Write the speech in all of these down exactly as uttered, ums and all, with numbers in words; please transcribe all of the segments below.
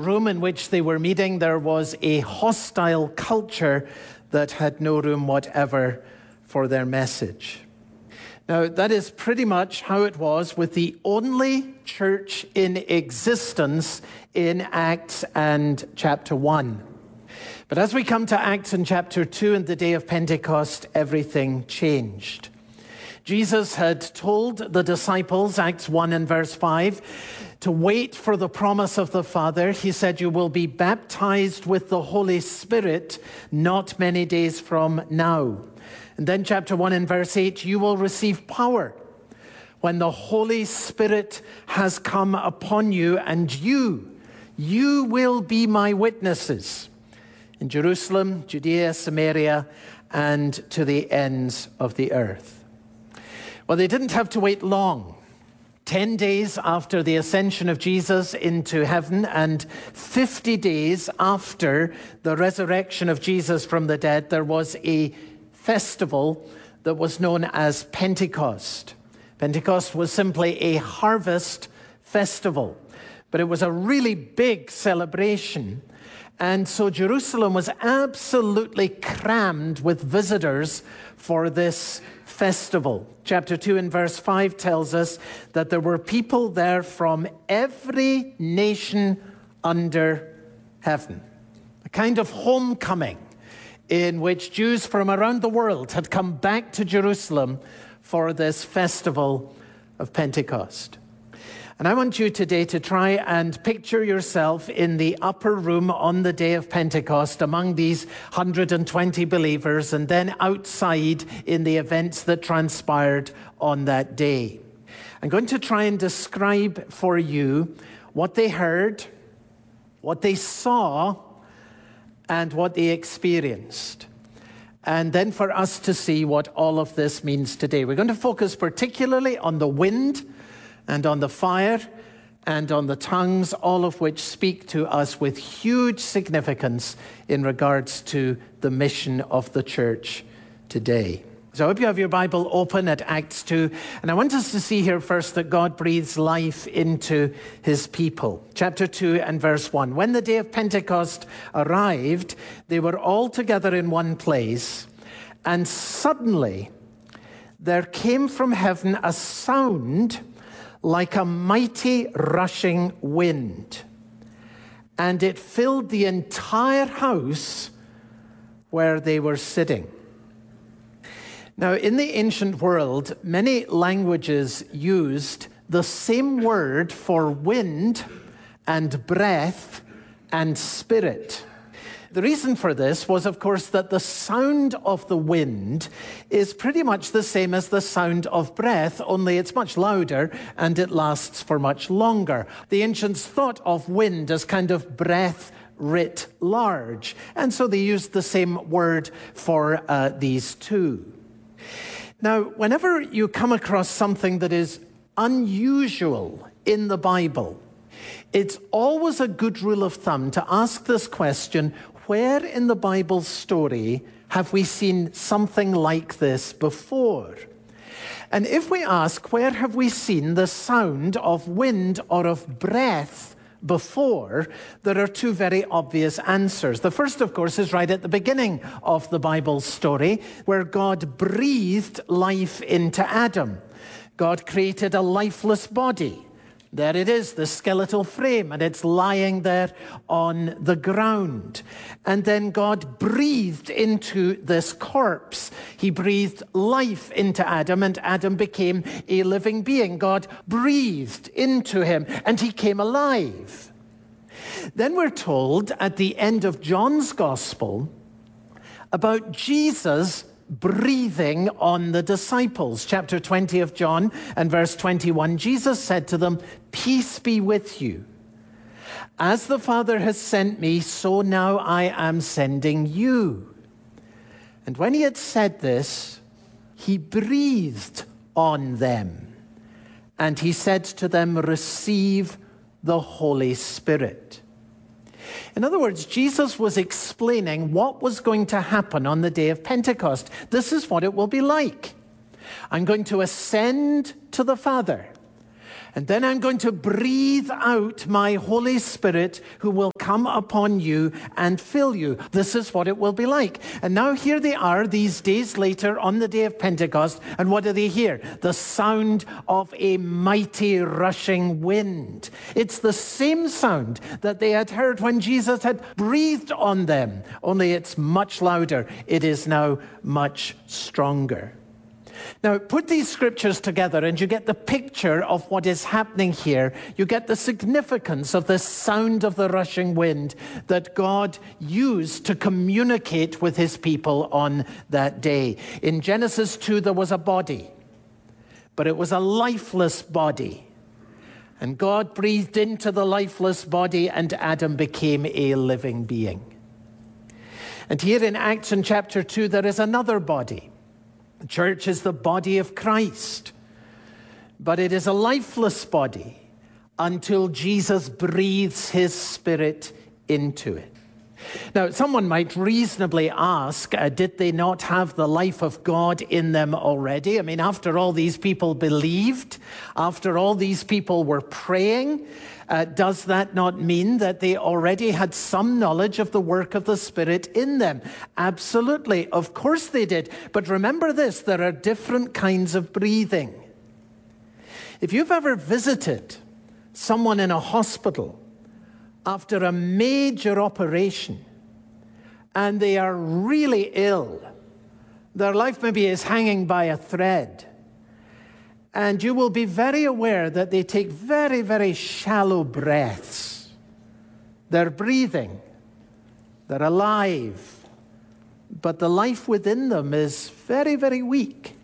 room in which they were meeting, there was a hostile culture that had no room whatever for their message. Now, that is pretty much how it was with the only church in existence in Acts and chapter one. But as we come to Acts and chapter two and the day of Pentecost, everything changed. Jesus had told the disciples, Acts one and verse five, to wait for the promise of the Father. He said, you will be baptized with the Holy Spirit not many days from now. And then chapter one and verse eight, you will receive power when the Holy Spirit has come upon you, and you, you will be my witnesses in Jerusalem, Judea, Samaria, and to the ends of the earth. Well, they didn't have to wait long. Ten days after the ascension of Jesus into heaven and fifty days after the resurrection of Jesus from the dead, there was a festival that was known as Pentecost. Pentecost was simply a harvest festival, but it was a really big celebration. And so Jerusalem was absolutely crammed with visitors for this festival. Chapter two and verse five tells us that there were people there from every nation under heaven. A kind of homecoming in which Jews from around the world had come back to Jerusalem for this festival of Pentecost. And I want you today to try and picture yourself in the upper room on the day of Pentecost among these one hundred twenty believers, and then outside in the events that transpired on that day. I'm going to try and describe for you what they heard, what they saw, and what they experienced. And then for us to see what all of this means today. We're going to focus particularly on the wind and on the fire and on the tongues, all of which speak to us with huge significance in regards to the mission of the church today. So I hope you have your Bible open at Acts two. And I want us to see here first that God breathes life into his people. Chapter two and verse one. When the day of Pentecost arrived, they were all together in one place. And suddenly there came from heaven a sound like a mighty rushing wind. And it filled the entire house where they were sitting. Now, in the ancient world, many languages used the same word for wind and breath and spirit. The reason for this was, of course, that the sound of the wind is pretty much the same as the sound of breath, only it's much louder and it lasts for much longer. The ancients thought of wind as kind of breath writ large, and so they used the same word for uh, these two. Now, whenever you come across something that is unusual in the Bible, it's always a good rule of thumb to ask this question: where in the Bible story have we seen something like this before? And if we ask, where have we seen the sound of wind or of breath before, there are two very obvious answers. The first, of course, is right at the beginning of the Bible story, where God breathed life into Adam. God created a lifeless body. There it is, the skeletal frame, and it's lying there on the ground. And then God breathed into this corpse. He breathed life into Adam, and Adam became a living being. God breathed into him, and he came alive. Then we're told at the end of John's Gospel about Jesus breathing on the disciples. Chapter twenty of John and verse twenty-one, Jesus said to them, "Peace be with you. As the Father has sent me, so now I am sending you." And when he had said this, he breathed on them. And he said to them, "Receive the Holy Spirit." In other words, Jesus was explaining what was going to happen on the day of Pentecost. This is what it will be like. I'm going to ascend to the Father, and then I'm going to breathe out my Holy Spirit, who will come upon you and fill you. This is what it will be like. And now here they are these days later on the day of Pentecost. And what do they hear? The sound of a mighty rushing wind. It's the same sound that they had heard when Jesus had breathed on them, only it's much louder. It is now much stronger. Now, put these scriptures together and you get the picture of what is happening here. You get the significance of the sound of the rushing wind that God used to communicate with his people on that day. In Genesis two, there was a body, but it was a lifeless body. And God breathed into the lifeless body and Adam became a living being. And here in Acts in chapter two, there is another body. The church is the body of Christ, but it is a lifeless body until Jesus breathes his Spirit into it. Now, someone might reasonably ask, uh, did they not have the life of God in them already? I mean, after all, these people believed. After all, these people were praying. Uh, does that not mean that they already had some knowledge of the work of the Spirit in them? Absolutely. Of course they did. But remember this, there are different kinds of breathing. If you've ever visited someone in a hospital after a major operation and they are really ill, their life maybe is hanging by a thread, and you will be very aware that they take very, very shallow breaths. They're breathing. They're alive. But the life within them is very, very weak.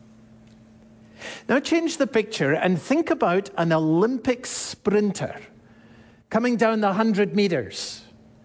Now change the picture and think about an Olympic sprinter coming down the one hundred meters.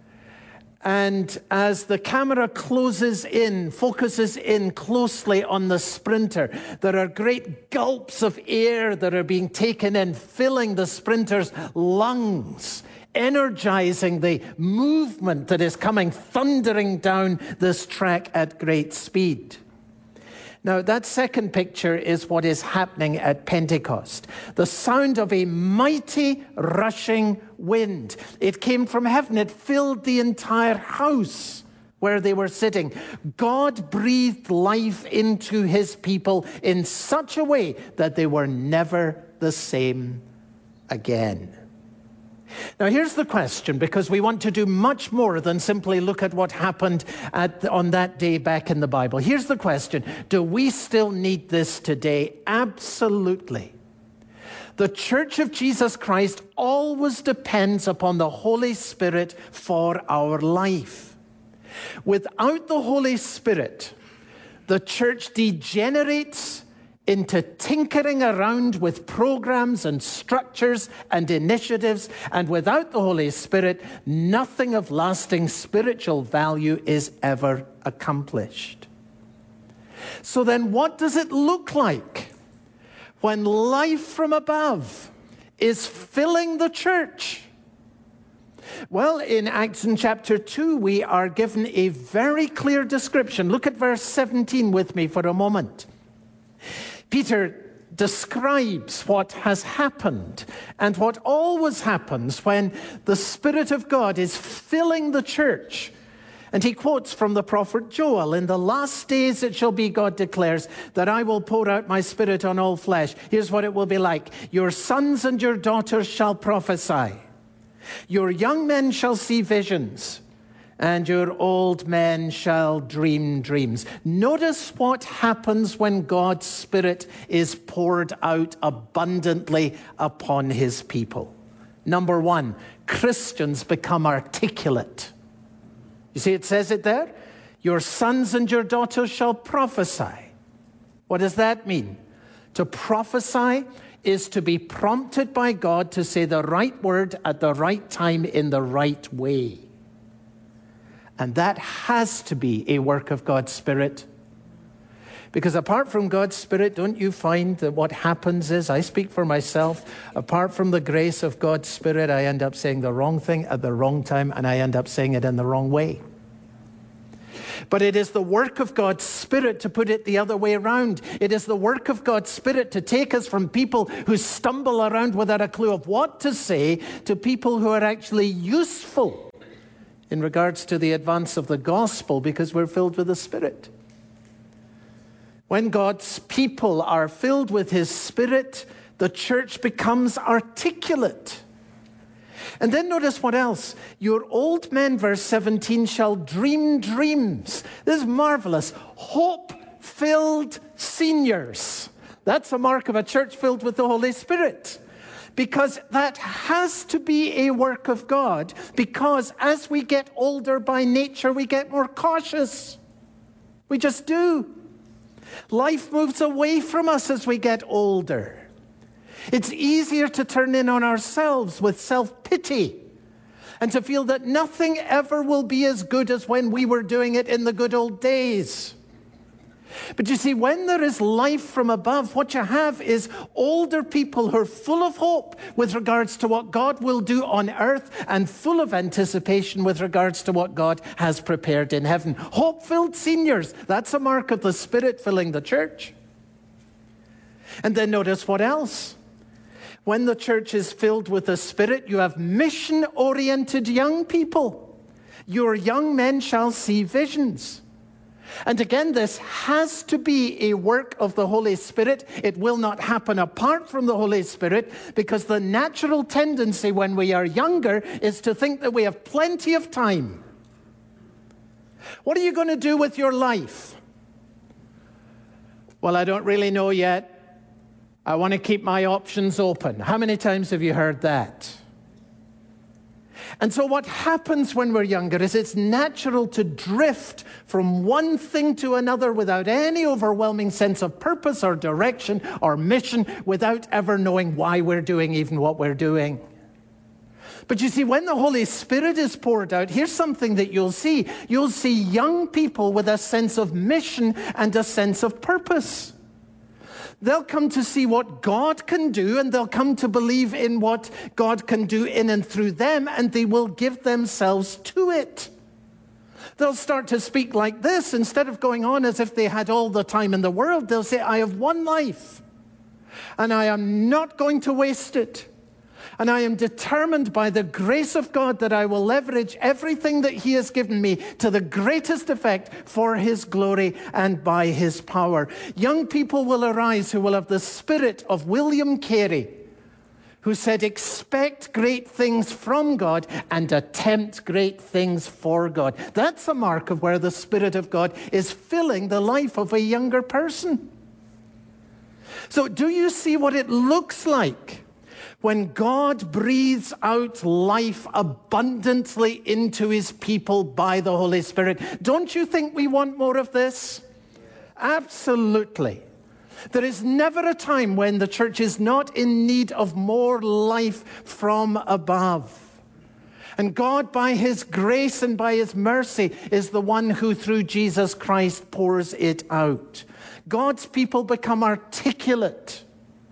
And as the camera closes in, focuses in closely on the sprinter, there are great gulps of air that are being taken in, filling the sprinter's lungs, energizing the movement that is coming thundering down this track at great speed. Now, that second picture is what is happening at Pentecost. The sound of a mighty rushing wind. It came from heaven. It filled the entire house where they were sitting. God breathed life into his people in such a way that they were never the same again. Now, here's the question, because we want to do much more than simply look at what happened at, on that day back in the Bible. Here's the question. Do we still need this today? Absolutely. The Church of Jesus Christ always depends upon the Holy Spirit for our life. Without the Holy Spirit, the church degenerates into tinkering around with programs and structures and initiatives, and without the Holy Spirit, nothing of lasting spiritual value is ever accomplished. So then what does it look like when life from above is filling the church? Well, in Acts in chapter two, we are given a very clear description. Look at verse seventeen with me for a moment. Peter describes what has happened and what always happens when the Spirit of God is filling the church. And he quotes from the prophet Joel, "In the last days it shall be, God declares, that I will pour out my Spirit on all flesh." Here's what it will be like. Your sons and your daughters shall prophesy. Your young men shall see visions, and your old men shall dream dreams. Notice what happens when God's Spirit is poured out abundantly upon his people. Number one, Christians become articulate. You see, it says it there. Your sons and your daughters shall prophesy. What does that mean? To prophesy is to be prompted by God to say the right word at the right time in the right way. And that has to be a work of God's Spirit. Because apart from God's Spirit, don't you find that what happens is, I speak for myself, apart from the grace of God's Spirit, I end up saying the wrong thing at the wrong time, and I end up saying it in the wrong way. But it is the work of God's Spirit to put it the other way around. It is the work of God's Spirit to take us from people who stumble around without a clue of what to say to people who are actually useful in regards to the advance of the gospel because we're filled with the Spirit. When God's people are filled with his Spirit, the church becomes articulate. And then notice what else. Your old men, verse seventeen, shall dream dreams. This is marvelous. Hope-filled seniors. That's a mark of a church filled with the Holy Spirit. Because that has to be a work of God. Because as we get older by nature, we get more cautious. We just do. Life moves away from us as we get older. It's easier to turn in on ourselves with self-pity and to feel that nothing ever will be as good as when we were doing it in the good old days. But you see, when there is life from above, what you have is older people who are full of hope with regards to what God will do on earth and full of anticipation with regards to what God has prepared in heaven. Hope-filled seniors, that's a mark of the Spirit filling the church. And then notice what else. When the church is filled with the Spirit, you have mission-oriented young people. Your young men shall see visions. And again, this has to be a work of the Holy Spirit. It will not happen apart from the Holy Spirit, because the natural tendency when we are younger is to think that we have plenty of time. What are you going to do with your life? Well, I don't really know yet. I want to keep my options open. How many times have you heard that? And so what happens when we're younger is it's natural to drift from one thing to another without any overwhelming sense of purpose or direction or mission, without ever knowing why we're doing even what we're doing. But you see, when the Holy Spirit is poured out, here's something that you'll see. You'll see young people with a sense of mission and a sense of purpose. They'll come to see what God can do, and they'll come to believe in what God can do in and through them, and they will give themselves to it. They'll start to speak like this. Instead of going on as if they had all the time in the world, they'll say, I have one life, and I am not going to waste it. And I am determined by the grace of God that I will leverage everything that he has given me to the greatest effect for his glory and by his power. Young people will arise who will have the spirit of William Carey, who said, expect great things from God and attempt great things for God. That's a mark of where the Spirit of God is filling the life of a younger person. So do you see what it looks like when God breathes out life abundantly into his people by the Holy Spirit? Don't you think we want more of this? Absolutely. There is never a time when the church is not in need of more life from above. And God, by his grace and by his mercy, is the one who through Jesus Christ pours it out. God's people become articulate.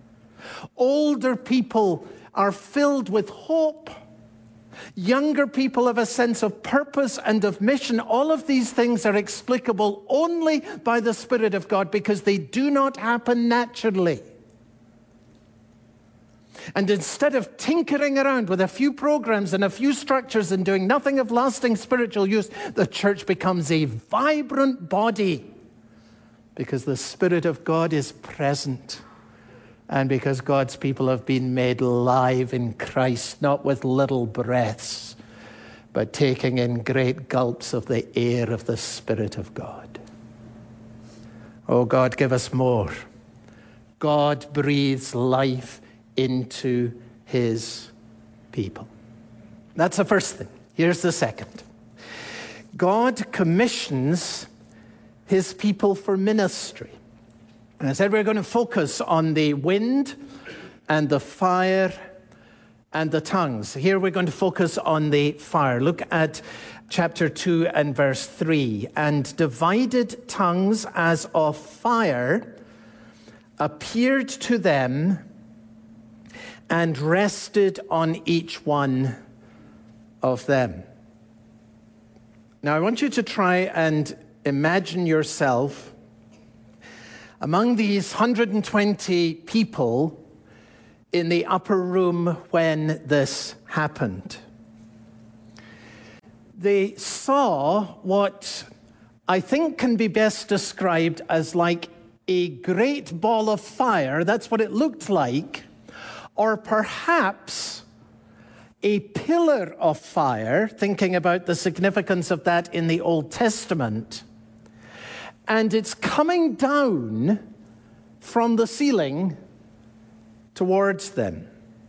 Older people are filled with hope. Younger people have a sense of purpose and of mission. All of these things are explicable only by the Spirit of God because they do not happen naturally. And instead of tinkering around with a few programs and a few structures and doing nothing of lasting spiritual use, the church becomes a vibrant body because the Spirit of God is present. And because God's people have been made live in Christ, not with little breaths, but taking in great gulps of the air of the Spirit of God. Oh God, give us more. God breathes life into his people. That's the first thing. Here's the second. God commissions his people for ministry. And I said we're going to focus on the wind and the fire and the tongues. Here we're going to focus on the fire. Look at chapter two and verse three. And divided tongues as of fire appeared to them and rested on each one of them. Now I want you to try and imagine yourself among these one hundred twenty people in the upper room when this happened. they saw what I think can be best described as like a great ball of fire. That's what it looked like. Or perhaps a pillar of fire, thinking about the significance of that in the Old Testament. And it's coming down from the ceiling towards them.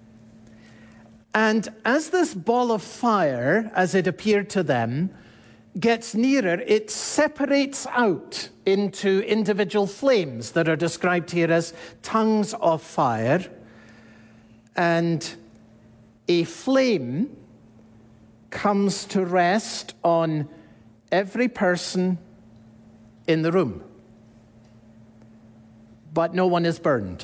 And as this ball of fire, as it appeared to them, gets nearer, it separates out into individual flames that are described here as tongues of fire. And a flame comes to rest on every person in the room. But no one is burned.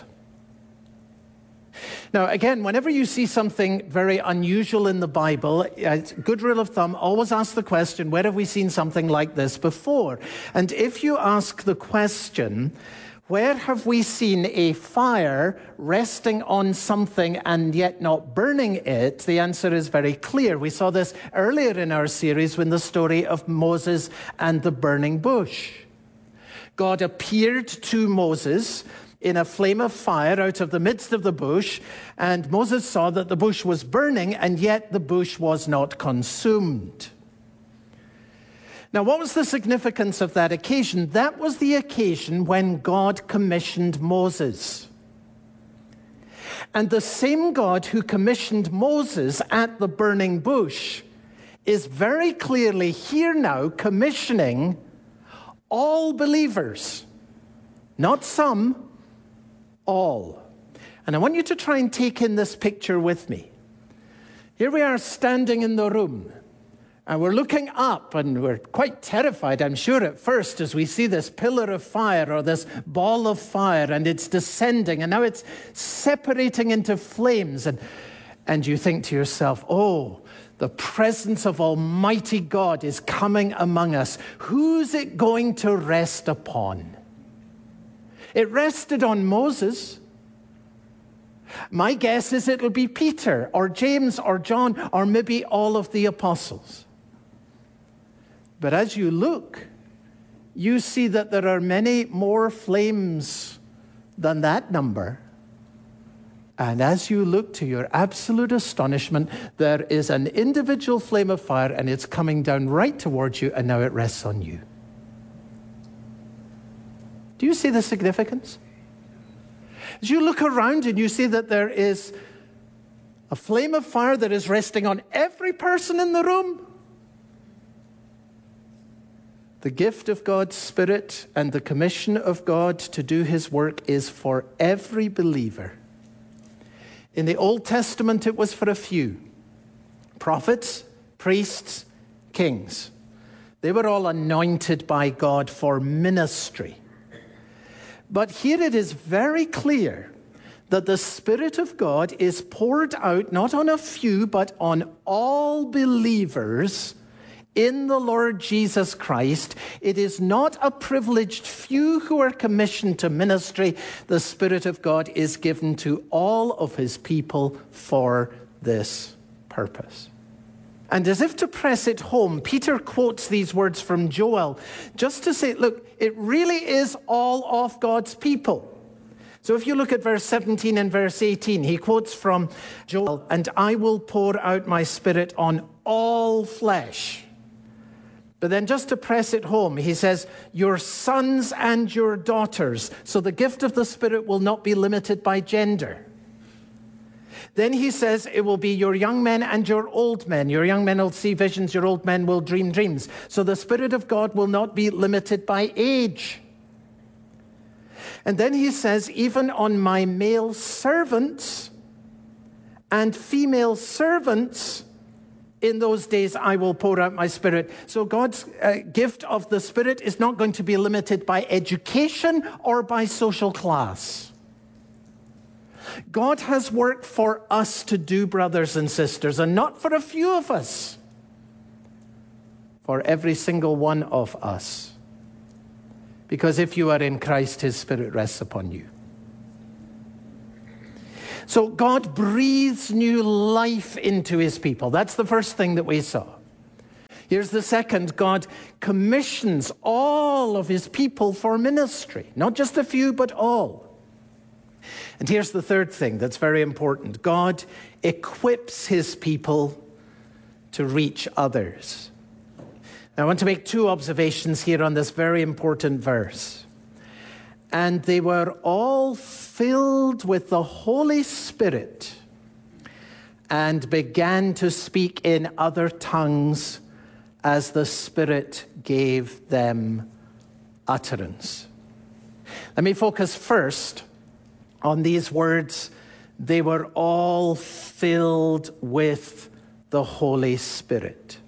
Now, again, whenever you see something very unusual in the Bible, it's a good rule of thumb, always ask the question, where have we seen something like this before? And if you ask the question, where have we seen a fire resting on something and yet not burning it? The answer is very clear. We saw this earlier in our series when the story of Moses and the burning bush. God appeared to Moses in a flame of fire out of the midst of the bush, and Moses saw that the bush was burning, and yet the bush was not consumed. Now, what was the significance of that occasion? That was the occasion when God commissioned Moses. And the same God who commissioned Moses at the burning bush is very clearly here now commissioning all believers. Not some, all. And I want you to try and take in this picture with me. Here we are standing in the room. And we're looking up, and we're quite terrified, I'm sure, at first, as we see this pillar of fire or this ball of fire, and it's descending, and now it's separating into flames. And, and you think to yourself, oh, the presence of Almighty God is coming among us. Who's it going to rest upon? It rested on Moses. My guess is it'll be Peter or James or John or maybe all of the apostles. But as you look, you see that there are many more flames than that number. And as you look, to your absolute astonishment, there is an individual flame of fire, and it's coming down right towards you, and now it rests on you. Do you see the significance? As you look around and you see that there is a flame of fire that is resting on every person in the room, the gift of God's Spirit and the commission of God to do His work is for every believer. In the Old Testament, it was for a few. Prophets, priests, kings. They were all anointed by God for ministry. But here it is very clear that the Spirit of God is poured out not on a few, but on all believers in the Lord Jesus Christ. It is not a privileged few who are commissioned to ministry. The Spirit of God is given to all of His people for this purpose. And as if to press it home, Peter quotes these words from Joel, just to say, look, it really is all of God's people. So if you look at verse seventeen and verse eighteen, he quotes from Joel, and I will pour out my Spirit on all flesh. But then just to press it home, he says, your sons and your daughters. So the gift of the Spirit will not be limited by gender. Then he says it will be your young men and your old men. Your young men will see visions, your old men will dream dreams. So the Spirit of God will not be limited by age. And then he says, even on my male servants and female servants, in those days I will pour out my Spirit. So God's uh, gift of the Spirit is not going to be limited by education or by social class. God has work for us to do, brothers and sisters, and not for a few of us, for every single one of us. Because if you are in Christ, His Spirit rests upon you. So God breathes new life into His people. That's the first thing that we saw. Here's the second. God commissions all of his people for ministry. Not just a few, but all. And here's the third thing that's very important. God equips his people to reach others. Now, I want to make two observations here on this very important verse. And they were all filled with the Holy Spirit and began to speak in other tongues as the Spirit gave them utterance. Let me focus first on these words. They were all filled with the Holy Spirit.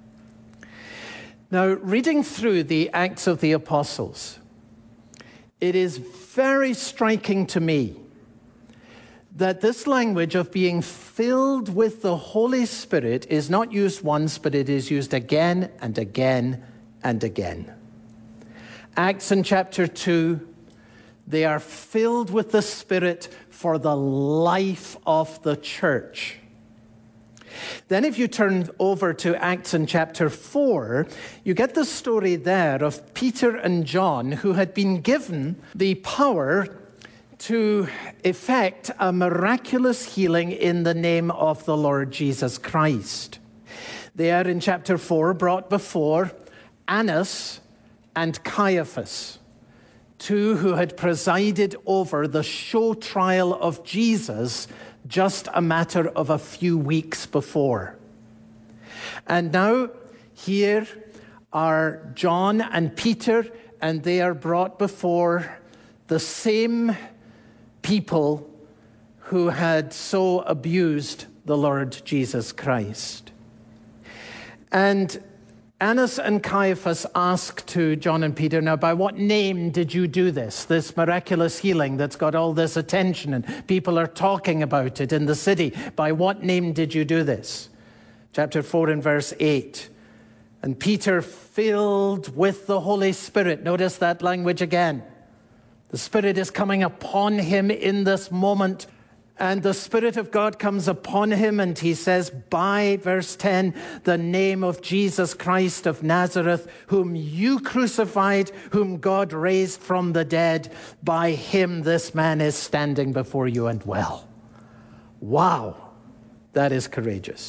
Now, reading through the Acts of the Apostles, it is very striking to me that this language of being filled with the Holy Spirit is not used once, but it is used again and again and again. Acts in chapter two, they are filled with the Spirit for the life of the church. Then if you turn over to Acts in chapter four, you get the story there of Peter and John, who had been given the power to effect a miraculous healing in the name of the Lord Jesus Christ. They are in chapter four brought before Annas and Caiaphas, two who had presided over the show trial of Jesus just a matter of a few weeks before. And now here are John and Peter, and they are brought before the same people who had so abused the Lord Jesus Christ. And Annas and Caiaphas asked to John and Peter, now, by what name did you do this, this miraculous healing that's got all this attention and people are talking about it in the city? By what name did you do this? Chapter four and verse eight. And Peter, filled with the Holy Spirit. Notice that language again. The Spirit is coming upon him in this moment. And the Spirit of God comes upon him, and he says, by, verse ten, the name of Jesus Christ of Nazareth, whom you crucified, whom God raised from the dead, by him this man is standing before you and well. Wow, that is courageous.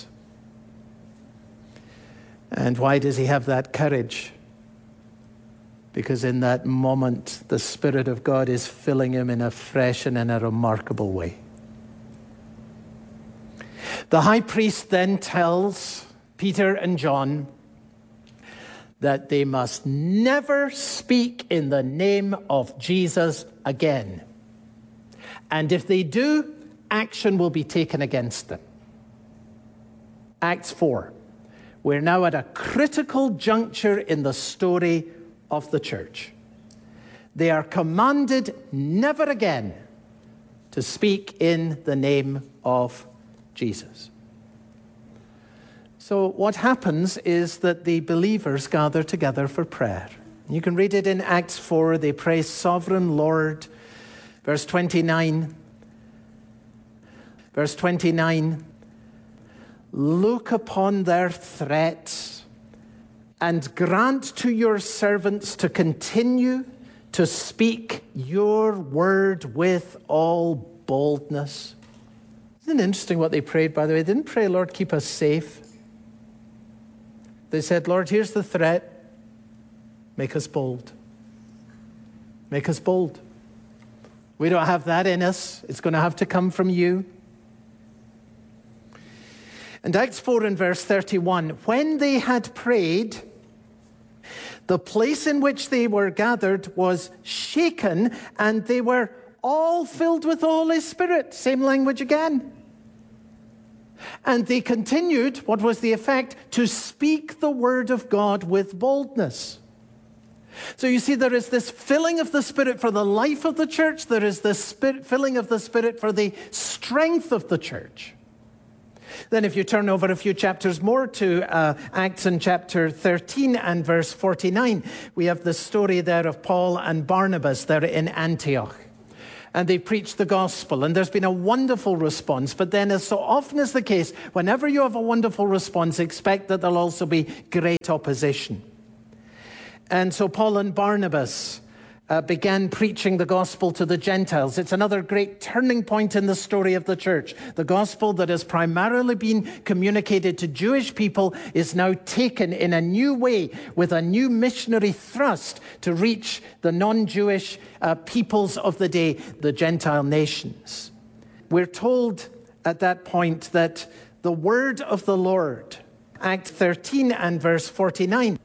And why does he have that courage? Because in that moment, the Spirit of God is filling him in a fresh and in a remarkable way. The high priest then tells Peter and John that they must never speak in the name of Jesus again. And if they do, action will be taken against them. Acts four. We're now at a critical juncture in the story of the church. They are commanded never again to speak in the name of Jesus. So what happens is that the believers gather together for prayer. You can read it in Acts four. They pray, Sovereign Lord. Verse twenty-nine. Verse twenty-nine. Look upon their threats and grant to your servants to continue to speak your word with all boldness. Isn't it interesting what they prayed, by the way? They didn't pray, Lord, keep us safe. They said, Lord, here's the threat. Make us bold. Make us bold. We don't have that in us. It's going to have to come from you. And Acts four and verse thirty-one, when they had prayed, the place in which they were gathered was shaken, and they were all filled with the Holy Spirit. Same language again. And they continued, what was the effect? To speak the word of God with boldness. So you see, there is this filling of the Spirit for the life of the church. There is this spirit, filling of the Spirit for the strength of the church. Then if you turn over a few chapters more to uh, Acts in chapter thirteen and verse forty-nine, we have the story there of Paul and Barnabas there in Antioch. and they preached the gospel, and there's been a wonderful response. But then, as so often is the case, whenever you have a wonderful response, expect that there'll also be great opposition. And so Paul and Barnabas uh, began preaching the gospel to the Gentiles. It's another great turning point in the story of the church. The gospel that has primarily been communicated to Jewish people is now taken in a new way with a new missionary thrust to reach the non-Jewish uh, peoples of the day, the Gentile nations. We're told at that point that the word of the Lord, Act thirteen and verse forty-nine,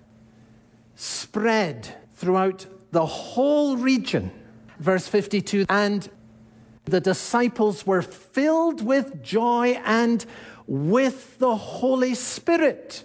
spread throughout the whole region. Verse fifty-two, and the disciples were filled with joy and with the Holy Spirit.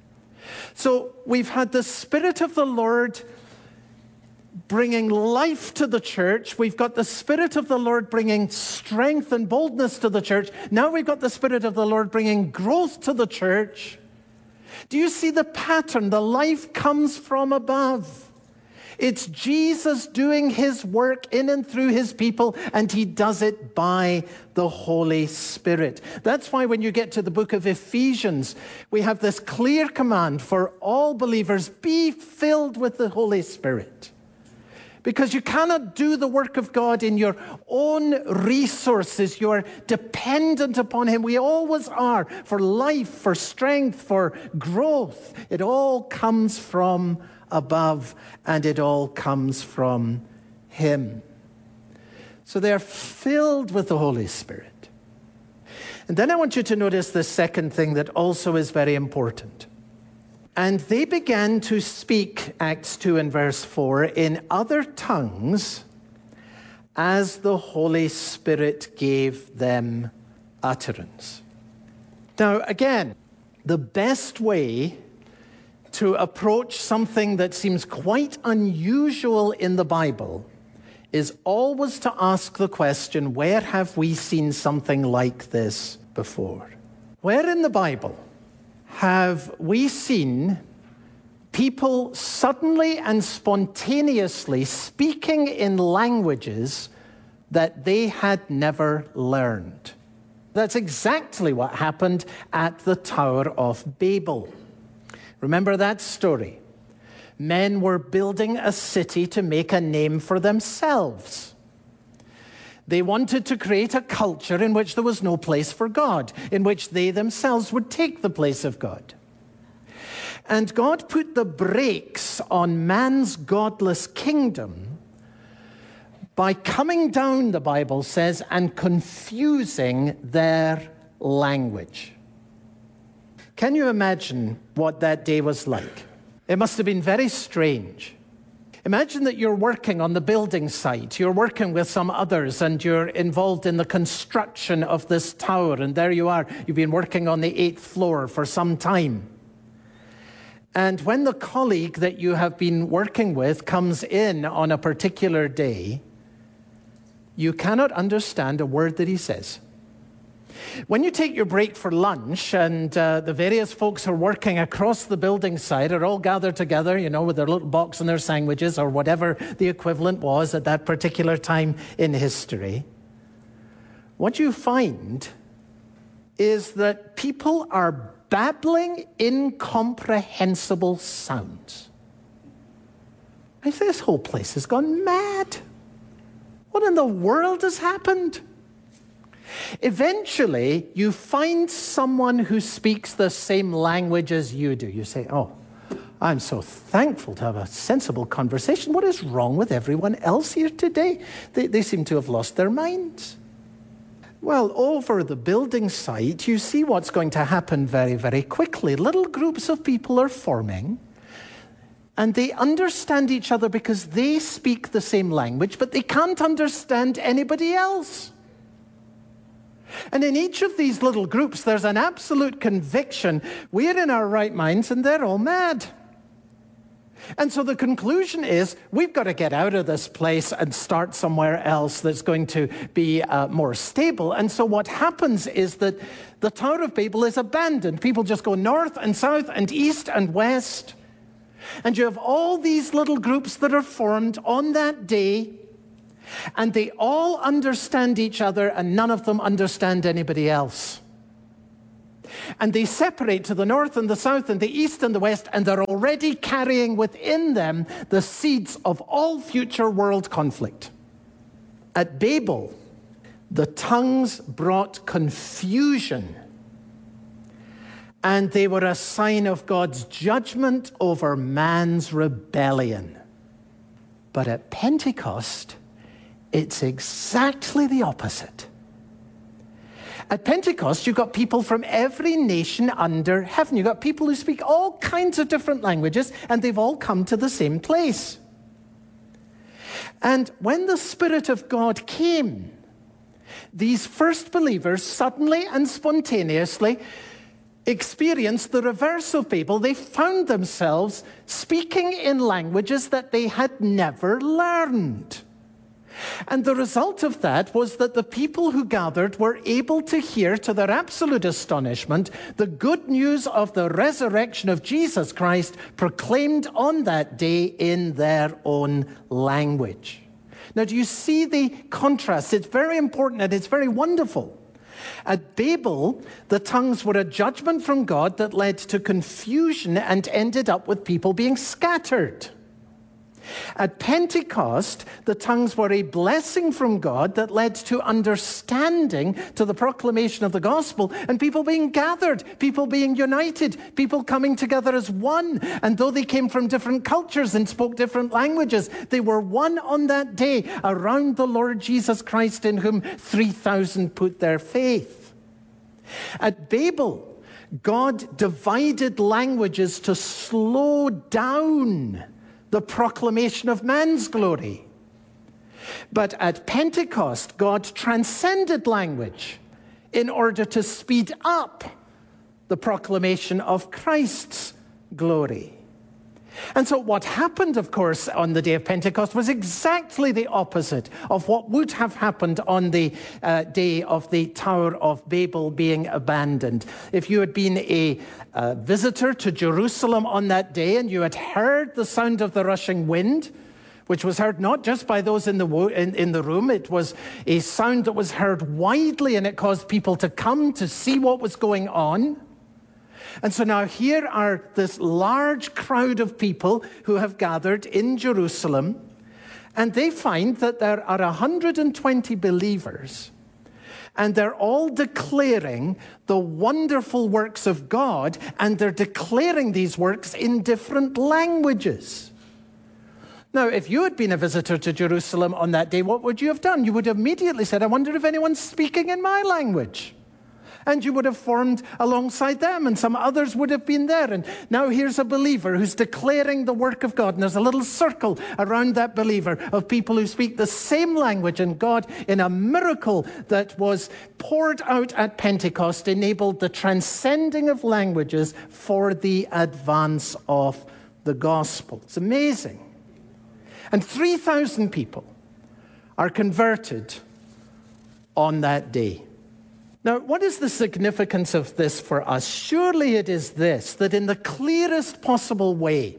So we've had the Spirit of the Lord bringing life to the church. We've got the Spirit of the Lord bringing strength and boldness to the church. Now we've got the Spirit of the Lord bringing growth to the church. Do you see the pattern? The life comes from above. It's Jesus doing his work in and through his people, and he does it by the Holy Spirit. That's why when you get to the book of Ephesians, we have this clear command for all believers: be filled with the Holy Spirit. Because you cannot do the work of God in your own resources. You are dependent upon him. We always are, for life, for strength, for growth. It all comes from above, and it all comes from him. So they're filled with the Holy Spirit. And then I want you to notice the second thing that also is very important. And they began to speak, Acts two and verse four, in other tongues as the Holy Spirit gave them utterance. Now, again, the best way to approach something that seems quite unusual in the Bible is always to ask the question, where have we seen something like this before? Where in the Bible have we seen people suddenly and spontaneously speaking in languages that they had never learned? That's exactly what happened at the Tower of Babel. Remember that story? Men were building a city to make a name for themselves. They wanted to create a culture in which there was no place for God, in which they themselves would take the place of God. And God put the brakes on man's godless kingdom by coming down, the Bible says, and confusing their language. Can you imagine what that day was like? It must have been very strange. Imagine that you're working on the building site. You're working with some others, and you're involved in the construction of this tower. And there you are. You've been working on the eighth floor for some time. And when the colleague that you have been working with comes in on a particular day, you cannot understand a word that he says. When you take your break for lunch, and uh, the various folks who are working across the building site are all gathered together, you know, with their little box and their sandwiches or whatever the equivalent was at that particular time in history, what you find is that people are babbling incomprehensible sounds. I say, this whole place has gone mad. What in the world has happened? Eventually, you find someone who speaks the same language as you do. You say, oh, I'm so thankful to have a sensible conversation. What is wrong with everyone else here today? They, they seem to have lost their minds. Well, over the building site, you see what's going to happen very, very quickly. Little groups of people are forming, and they understand each other because they speak the same language, but they can't understand anybody else. And in each of these little groups, there's an absolute conviction, we're in our right minds and they're all mad. And so the conclusion is, we've got to get out of this place and start somewhere else that's going to be uh, more stable. And so what happens is that the Tower of Babel is abandoned. People just go north and south and east and west. And you have all these little groups that are formed on that day. And they all understand each other, and none of them understand anybody else. And they separate to the north and the south and the east and the west, and they're already carrying within them the seeds of all future world conflict. At Babel, the tongues brought confusion, and they were a sign of God's judgment over man's rebellion. But at Pentecost, it's exactly the opposite. At Pentecost, you've got people from every nation under heaven. You've got people who speak all kinds of different languages, and they've all come to the same place. And when the Spirit of God came, these first believers suddenly and spontaneously experienced the reverse of Babel. They found themselves speaking in languages that they had never learned. And the result of that was that the people who gathered were able to hear, to their absolute astonishment, the good news of the resurrection of Jesus Christ proclaimed on that day in their own language. Now, do you see the contrast? It's very important and it's very wonderful. At Babel, the tongues were a judgment from God that led to confusion and ended up with people being scattered. At Pentecost, the tongues were a blessing from God that led to understanding, to the proclamation of the gospel, and people being gathered, people being united, people coming together as one. And though they came from different cultures and spoke different languages, they were one on that day around the Lord Jesus Christ, in whom three thousand put their faith. At Babel, God divided languages to slow down the proclamation of man's glory. But at Pentecost, God transcended language in order to speed up the proclamation of Christ's glory. And so what happened, of course, on the day of Pentecost was exactly the opposite of what would have happened on the uh, day of the Tower of Babel being abandoned. If you had been a uh, visitor to Jerusalem on that day and you had heard the sound of the rushing wind, which was heard not just by those in the wo- in, in the room, it was a sound that was heard widely, and it caused people to come to see what was going on. And so now here are this large crowd of people who have gathered in Jerusalem, and they find that there are one hundred twenty believers, and they're all declaring the wonderful works of God, and they're declaring these works in different languages. Now, if you had been a visitor to Jerusalem on that day, what would you have done? You would have immediately said, I wonder if anyone's speaking in my language. And you would have formed alongside them, and some others would have been there. And now here's a believer who's declaring the work of God. And there's a little circle around that believer of people who speak the same language. And God, in a miracle that was poured out at Pentecost, enabled the transcending of languages for the advance of the gospel. It's amazing. And three thousand people are converted on that day. Now, what is the significance of this for us? Surely it is this, that in the clearest possible way,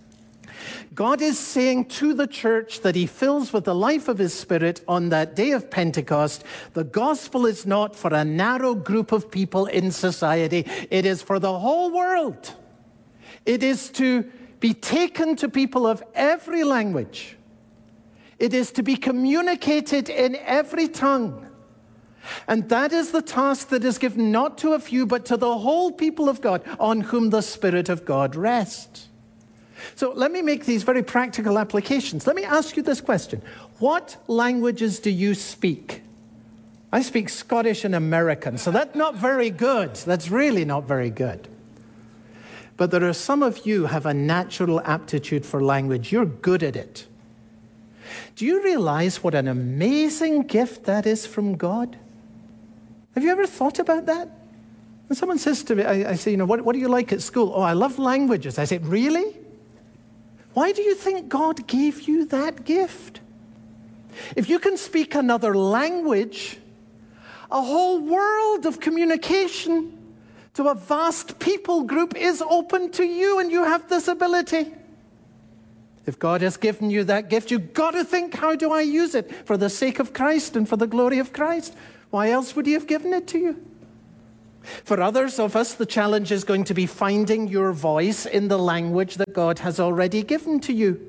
God is saying to the church that he fills with the life of his Spirit on that day of Pentecost, the gospel is not for a narrow group of people in society. It is for the whole world. It is to be taken to people of every language. It is to be communicated in every tongue. And that is the task that is given not to a few, but to the whole people of God, on whom the Spirit of God rests. So let me make these very practical applications. Let me ask you this question. What languages do you speak? I speak Scottish and American, so that's not very good. That's really not very good. But there are some of you who have a natural aptitude for language. You're good at it. Do you realize what an amazing gift that is from God? Have you ever thought about that? When someone says to me, I, I say, you know, what, what do you like at school? Oh, I love languages. I say, really? Why do you think God gave you that gift? If you can speak another language, a whole world of communication to a vast people group is open to you, and you have this ability. If God has given you that gift, you've got to think, how do I use it for the sake of Christ and for the glory of Christ? Why else would he have given it to you? For others of us, the challenge is going to be finding your voice in the language that God has already given to you.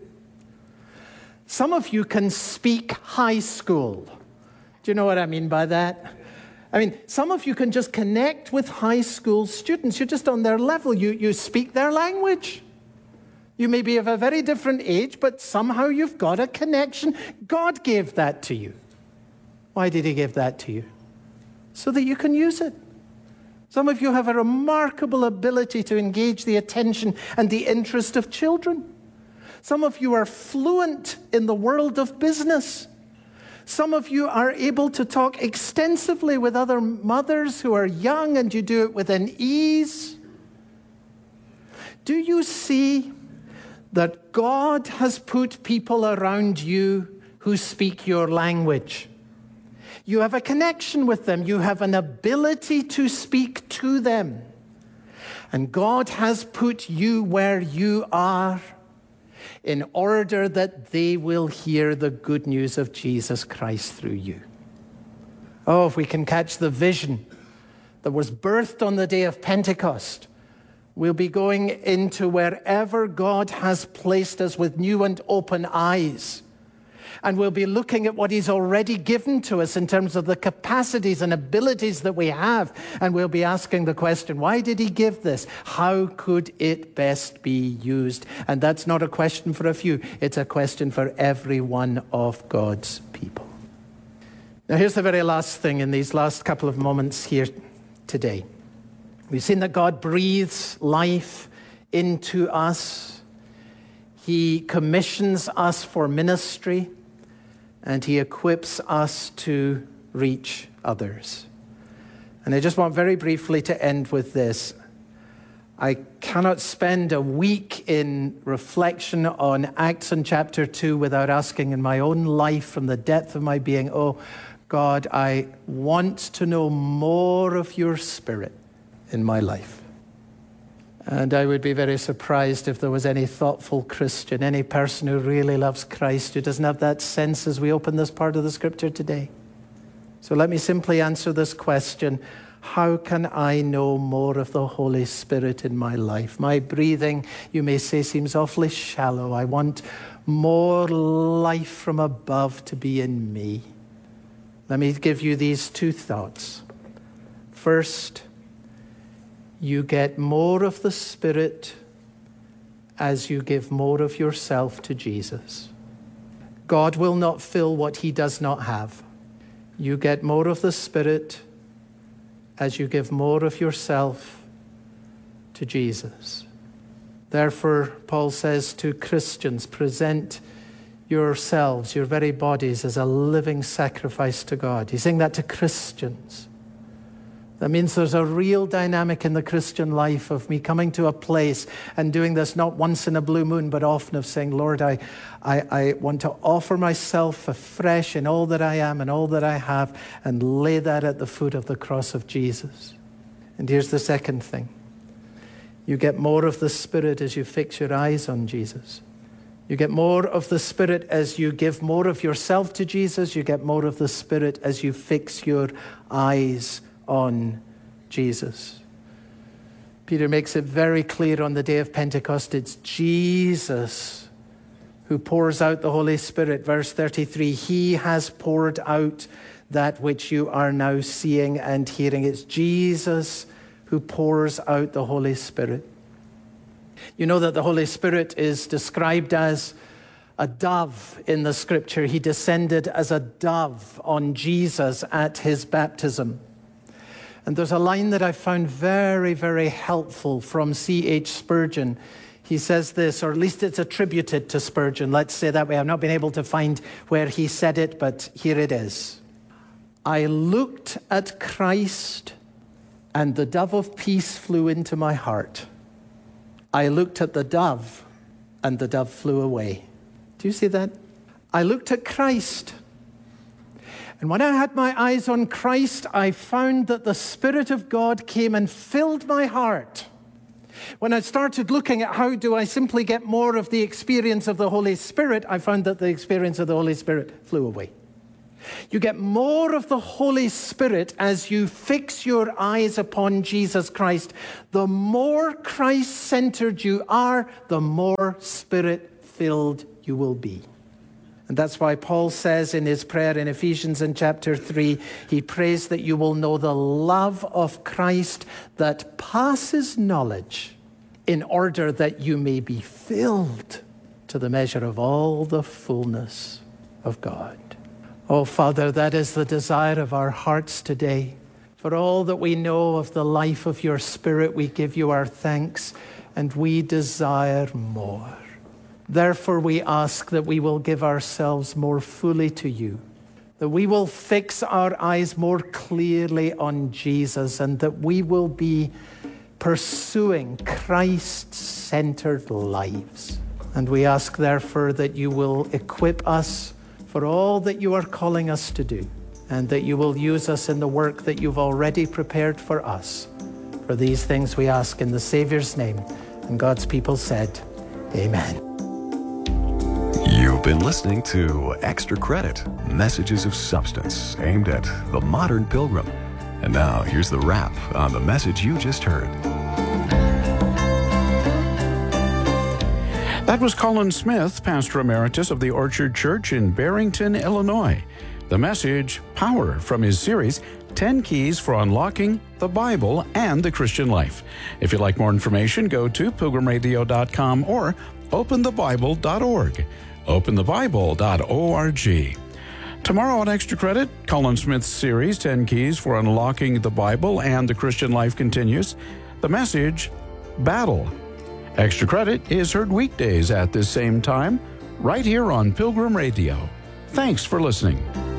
Some of you can speak high school. Do you know what I mean by that? I mean, some of you can just connect with high school students. You're just on their level. You, you speak their language. You may be of a very different age, but somehow you've got a connection. God gave that to you. Why did he give that to you? So that you can use it. Some of you have a remarkable ability to engage the attention and the interest of children. Some of you are fluent in the world of business. Some of you are able to talk extensively with other mothers who are young, and you do it with an ease. Do you see that God has put people around you who speak your language? You have a connection with them. You have an ability to speak to them. And God has put you where you are in order that they will hear the good news of Jesus Christ through you. Oh, if we can catch the vision that was birthed on the day of Pentecost, we'll be going into wherever God has placed us with new and open eyes. And we'll be looking at what he's already given to us in terms of the capacities and abilities that we have. And we'll be asking the question, why did he give this? How could it best be used? And that's not a question for a few. It's a question for every one of God's people. Now, here's the very last thing in these last couple of moments here today. We've seen that God breathes life into us. He commissions us for ministry. And he equips us to reach others. And I just want very briefly to end with this. I cannot spend a week in reflection on Acts in chapter two without asking in my own life from the depth of my being, oh, God, I want to know more of your Spirit in my life. And I would be very surprised if there was any thoughtful Christian, any person who really loves Christ, who doesn't have that sense as we open this part of the scripture today. So let me simply answer this question. How can I know more of the Holy Spirit in my life? My breathing, you may say, seems awfully shallow. I want more life from above to be in me. Let me give you these two thoughts. First, you get more of the Spirit as you give more of yourself to Jesus. God will not fill what he does not have. You get more of the Spirit as you give more of yourself to Jesus. Therefore, Paul says to Christians, present yourselves, your very bodies, as a living sacrifice to God. He's saying that to Christians. That means there's a real dynamic in the Christian life of me coming to a place and doing this not once in a blue moon, but often of saying, Lord, I, I, I want to offer myself afresh in all that I am and all that I have and lay that at the foot of the cross of Jesus. And here's the second thing. You get more of the Spirit as you fix your eyes on Jesus. You get more of the Spirit as you give more of yourself to Jesus. You get more of the Spirit as you fix your eyes on Jesus. Peter makes it very clear on the day of Pentecost, it's Jesus who pours out the Holy Spirit. Verse thirty-three, he has poured out that which you are now seeing and hearing. It's Jesus who pours out the Holy Spirit. You know that the Holy Spirit is described as a dove in the scripture. He descended as a dove on Jesus at his baptism. And there's a line that I found very, very helpful from C H Spurgeon. He says this, or at least it's attributed to Spurgeon. Let's say that way. I've not been able to find where he said it, but here it is. I looked at Christ, and the dove of peace flew into my heart. I looked at the dove, and the dove flew away. Do you see that? I looked at Christ. And when I had my eyes on Christ, I found that the Spirit of God came and filled my heart. When I started looking at how do I simply get more of the experience of the Holy Spirit, I found that the experience of the Holy Spirit flew away. You get more of the Holy Spirit as you fix your eyes upon Jesus Christ. The more Christ-centered you are, the more Spirit-filled you will be. And that's why Paul says in his prayer in Ephesians in chapter three, he prays that you will know the love of Christ that passes knowledge, in order that you may be filled to the measure of all the fullness of God. Oh, Father, that is the desire of our hearts today. For all that we know of the life of your Spirit, we give you our thanks, and we desire more. Therefore, we ask that we will give ourselves more fully to you, that we will fix our eyes more clearly on Jesus, and that we will be pursuing Christ-centered lives. And we ask, therefore, that you will equip us for all that you are calling us to do, and that you will use us in the work that you've already prepared for us. For these things we ask in the Savior's name. And God's people said, Amen. You've been listening to Extra Credit, messages of substance aimed at the modern pilgrim. And now here's the wrap on the message you just heard. That was Colin Smith, Pastor Emeritus of the Orchard Church in Barrington, Illinois. The message, Power, from his series, ten Keys for Unlocking the Bible and the Christian Life. If you'd like more information, go to pilgrim radio dot com or open the bible dot org. open the bible dot org. Tomorrow on Extra Credit, Colin Smith's series, ten Keys for Unlocking the Bible and the Christian Life, continues. The message, Battle. Extra Credit is heard weekdays at this same time, right here on Pilgrim Radio. Thanks for listening.